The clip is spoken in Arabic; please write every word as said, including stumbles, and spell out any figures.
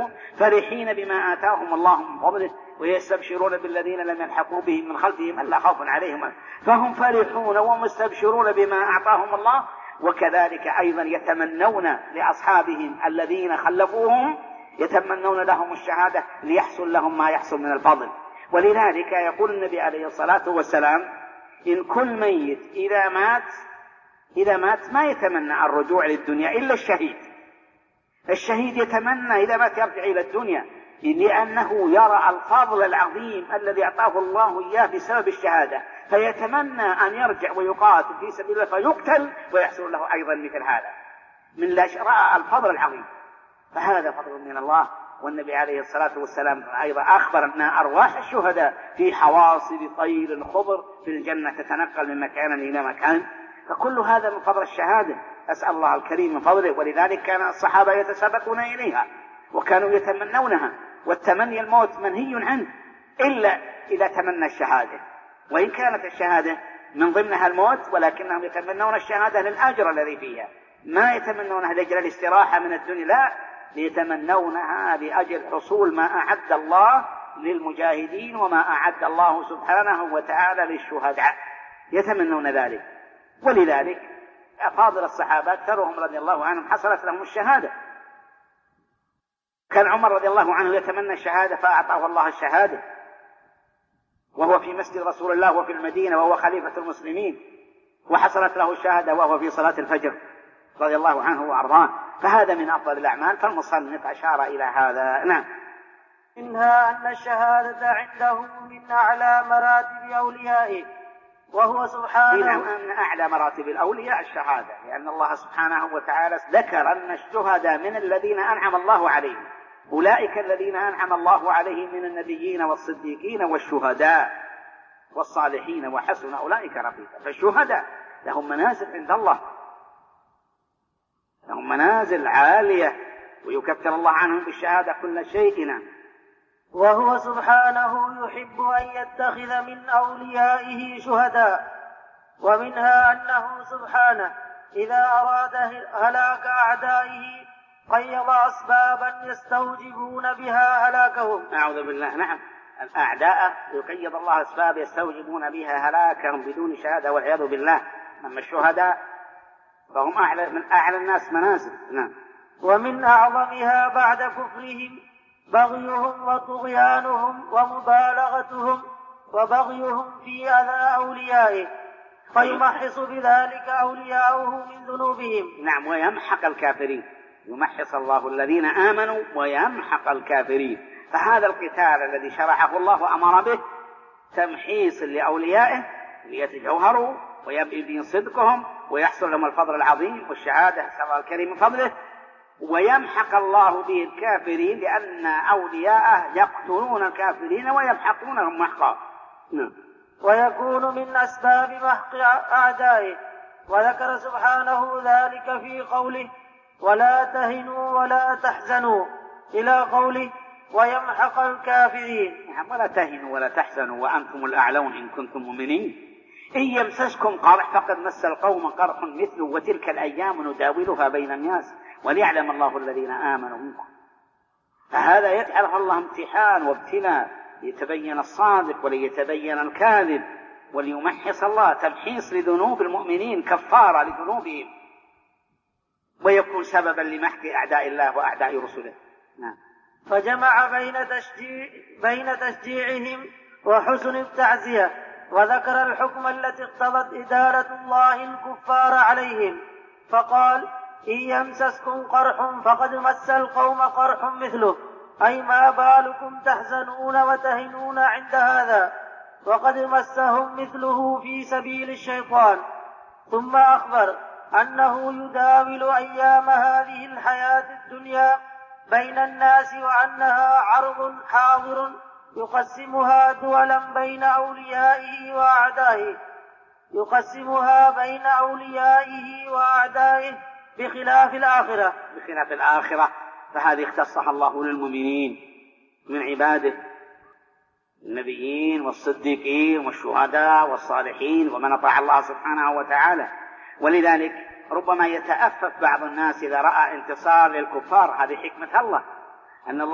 يعلمون فرحين بما آتاهم الله من فضله ويستبشرون بالذين لم يلحقوا بهم من خلفهم ألا خوف عليهم، فهم فرحون ومستبشرون بما أعطاهم الله. وكذلك أيضا يتمنون لأصحابهم الذين خلفوهم، يتمنون لهم الشهادة ليحصل لهم ما يحصل من الفضل. ولذلك يقول النبي عليه الصلاة والسلام إن كل ميت إذا مات إذا مات ما يتمنى الرجوع للدنيا إلا الشهيد. الشهيد يتمنى إذا مات يرجع إلى الدنيا، لأنه يرى الفضل العظيم الذي أعطاه الله إياه بسبب الشهادة، فيتمنى أن يرجع ويقاتل في سبيل الله فيقتل ويحصل له أيضا مثل هذا من لا رأى الفضل العظيم. فهذا فضل من الله. والنبي عليه الصلاة والسلام أيضا أخبر أن أرواح الشهداء في حواصل طير خضر في الجنة تتنقل من مكان إلى مكان، فكل هذا من فضل الشهادة. أسأل الله الكريم من فضله. ولذلك كان الصحابة يتسابقون إليها وكانوا يتمنونها، والتمني الموت منهي عنه إلا إذا تمنى الشهادة، وإن كانت الشهادة من ضمنها الموت ولكنهم يتمنون الشهادة للأجر الذي فيها، ما يتمنونها لأجل الاستراحة من الدنيا، لا، يتمنونها لأجل حصول ما أعد الله للمجاهدين وما أعد الله سبحانه وتعالى للشهداء، يتمنون ذلك. ولذلك أفاضل الصحابة أكثرهم رضي الله عنهم حصلت لهم الشهادة. كان عمر رضي الله عنه يتمنى الشهادة فأعطاه الله الشهادة وهو في مسجد رسول الله وفي المدينة وهو خليفة المسلمين، وحصلت له الشهادة وهو في صلاة الفجر رضي الله عنه وأرضاه. فهذا من أفضل الأعمال، فالمصنف أشار إلى هذا. نعم. منها أن الشهادة عنده من أعلى مراتب أوليائه وهو سبحانه. نعم، أن أعلى مراتب الأولياء الشهادة، لأن الله سبحانه وتعالى ذكر أن الشهداء من الذين أنعم الله عليهم، أولئك الذين أنعم الله عليهم من النبيين والصديقين والشهداء والصالحين وحسن أولئك رفيقا. فالشهداء لهم منازل عند الله، لهم منازل عالية ويكفر الله عنهم بالشهادة كل شيء. وهو سبحانه يحب أن يتخذ من أوليائه شهداء. ومنها أنه سبحانه إذا أراد هلاك أعدائه قيض أسبابا يستوجبون بها هلاكهم. أعوذ بالله. نعم، الأعداء يقيض الله أسباب يستوجبون بها هلاكهم بدون شهادة والعياذ بالله. أما الشهداء فهم أعلى من أعلى الناس منازل. نعم. ومن أعظمها بعد كفرهم بغيهم وطغيانهم ومبالغتهم وبغيهم في أذى أوليائه، فيمحص بذلك أولياؤه من ذنوبهم. نعم، ويمحق الكافرين، يمحص الله الذين آمنوا ويمحق الكافرين. فهذا القتال الذي شرعه الله وأمر به تمحيص لأوليائه ليتجوهروا ويبين صدقهم ويحصل لهم الفضل العظيم والشهادة سواء الكريم من فضله، ويمحق الله به الكافرين لأن أولياءه يقتلون الكافرين ويمحقونهم محقا. نعم. ويكون من أسباب محق أعدائه. وذكر سبحانه ذلك في قوله ولا تهنوا ولا تحزنوا إلى قوله ويمحق الكافرين. نعم، ولا تهنوا ولا تحزنوا وأنتم الأعلون إن كنتم مؤمنين. إن يمسسكم قرح فقد مس القوم قرح مثله وتلك الأيام نداولها بين الناس وليعلم الله الذين آمنوا منكم. فهذا يجعله الله امتحان وابتلاء ليتبين الصادق وليتبين الكاذب، وليمحص الله تمحيص لذنوب المؤمنين كفارة لذنوبهم، ويكون سببا لمحق أعداء الله وأعداء رسله. نعم. فجمع بين تشجيع بين تشجيعهم وحسن التعزية، وذكر الحكم التي اقتضت إدارة الله الكفار عليهم، فقال إن يمسسكم قرح فقد مس القوم قرح مثله، أي ما بالكم تحزنون وتهنون عند هذا، وقد مسهم مثله في سبيل الشيطان. ثم أخبر أنه يداول أيام هذه الحياة الدنيا بين الناس، وأنها عرض حاضر يقسمها دولا بين أوليائه وأعدائه يقسمها بين أوليائه وأعدائه بخلاف الآخرة. بخلاف الآخرة فهذه اختصها الله للمؤمنين من عباده النبيين والصديقين والشهداء والصالحين ومن أطاع الله سبحانه وتعالى. ولذلك ربما يتأفف بعض الناس إذا رأى انتصار للكفار، هذه حكمة الله أن الله